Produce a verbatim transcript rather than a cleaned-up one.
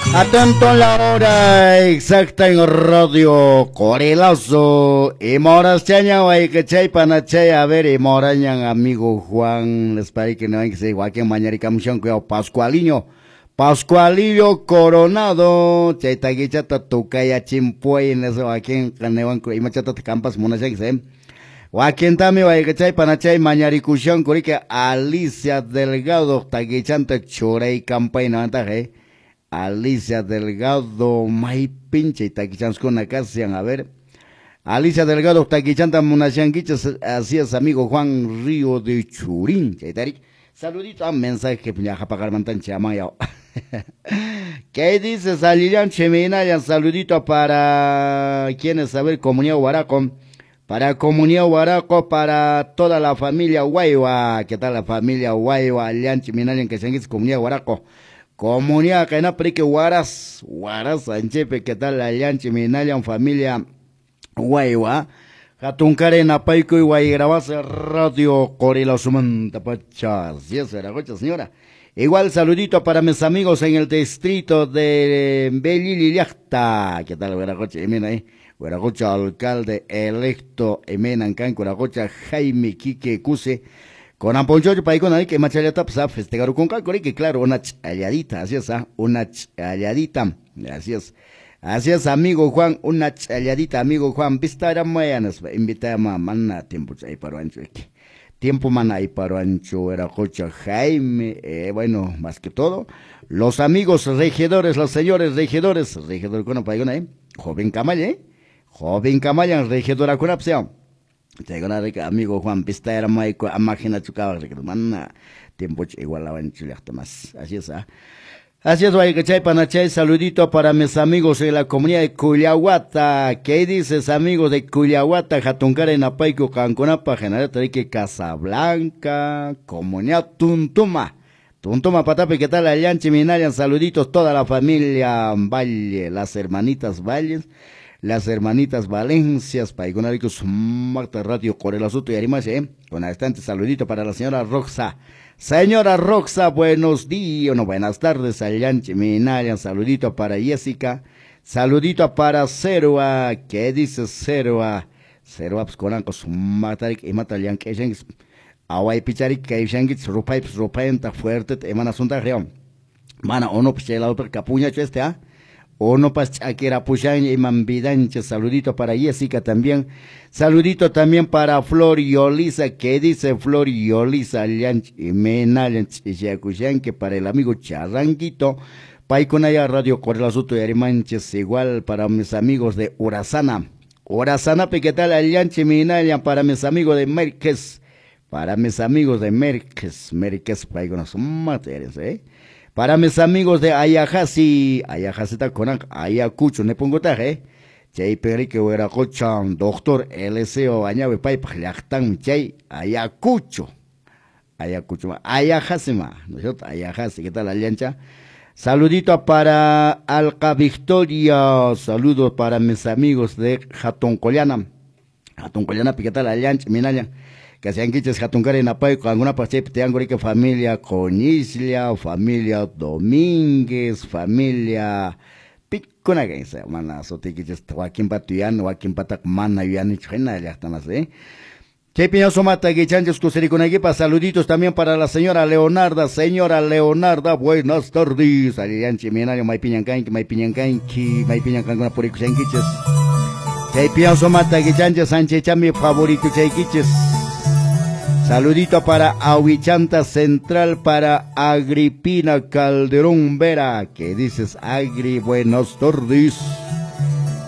Atento la hora exacta en Radio Corelazo. Y moras chaña guay que chay panachay a ver y morañan amigo Juan. Les parece que no hay que ser igual que mañana y camisión que Pascualiño. Pascualillo Coronado. Chay taguichata tucaya chimpuay en eso aquí en Canewan y machata te campas monachay que se. Joaquín Tami guay que chay panachay mañana y cusión que Alicia Delgado taguichanta chorey campay no antaje. Alicia Delgado, may pinche y taquichans con acasian, a ver. Alicia Delgado, taquichanta monachanquichas, así es amigo Juan Río de Churín, saludito a mensaje que piñaja pagar mantan chamaya. ¿Qué dices a Lilian Cheminayan? Saludito para quienes saber Comunidad Huaraco, para Comunidad Huaraco, para toda la familia Huaywa, ¿qué tal la familia Huaywa? Lilian Cheminayan que se enguiz Comunidad Huaraco. Comunidad que no prique Huaras, Huaras, Sanchepe, ¿qué tal la Llanchi, Minalian, familia Huaywa? Jatuncare, Napaico y Guaygrabase, Radio Corila Sumanta, Pachas. Sí, eso era, cocha, señora. Igual saludito para mis amigos en el distrito de Belililiachta. ¿Qué tal, Guaracocha? Emena ahí. Guaracocha, alcalde electo, Emena, en Can, Guaracocha, Jaime Quique Cuse. Con Amponcho para ir con ahí que machaleta pues a festejar con calcori que claro una challadita, así es, ¿ah? Una challadita, así es, así es amigo Juan, una challadita amigo Juan, vista era mañana, invita a mamá tiempo ahí para ancho, tiempo man ahí para ancho, era cocha Jaime, eh, bueno, más que todo, los amigos regidores, los señores regidores, regidor con para ir con ahí, joven Camaya, ¿eh? Joven Camaya, regidora con opción. Amigo Juan Pista era muy imagina chukaba manna tiempo igual la van más así es ¿ah? Así es guay que chay panachay saludito para mis amigos de la comunidad de Cuyahuata. ¿Qué dices amigos de Cuyahuata? Jatuncare Napaico Canconapa General Tarique Casablanca comunidad Tuntuma Tuntuma Patape ¿qué tal allá en Chiminayan? Saluditos toda la familia Valle, las hermanitas Valles, las hermanitas Valencias, Paigonaricos, Marta Radio Corelazuto y Arimas, eh, con bastante saludito para la señora Roxa. Señora Roxa, buenos días, no, buenas tardes, Allanchi Minayan, saludito para Jessica, saludito para Cerua, ¿qué dice Cerua? Cerua, pues con ancos, Matarik y Matalian, que es Awai Picharik, que es Rupai, pues Rupai, ta fuerte, te emana sunta reón. Mana, o no, pues la otra capuña, este, ah. O no Pachaquera Puchan y Mambidanche, saludito para Jessica también, saludito también para Flor y Olisa, que dice Flor y Olisa, y Menalens y Yacuchan, que para el amigo Charranguito, Paiconaya Radio Corelazuto y Arimanches, igual para mis amigos de Urazana, Urazana, ¿qué tal Alianche Minalian? Para mis amigos de Merques, para mis amigos de Merques, Merques, Paiconas, materias, eh. Para mis amigos de Ayajasi, Ayajasi está con Ayacucho, ne pongo taje, chay perique huera cochan, doctor L C O añave pai pajlactan chay Ayacucho, Ayacucho, Ayajasi ma, ¿no es cierto? Ayajasi, ¿qué tal la aliancha? Saludito para Alca Victoria, saludos para mis amigos de Jatoncollana, Jatoncollana, ¿qué tal la aliancha? Minaya. Que sean quiches jatuncare napay con alguna parte te que familia Conislia, familia Domínguez, familia Picona que se mana sote quiches Joaquín Patuyan, Joaquín Patak mana yuan chena ya están así. Que piña somata que changes cusericonaguipa, saluditos también para la señora Leonarda, señora Leonarda, buenas tardes. Alian chimenario mai piñancan, mai piñancan, mai piñancan con por quiches. Que piña somata que changes Sánchez chami favorito quiches. Saludito para Ahuichanta Central, para Agripina Calderón Vera, que dices Agri, buenos tardes.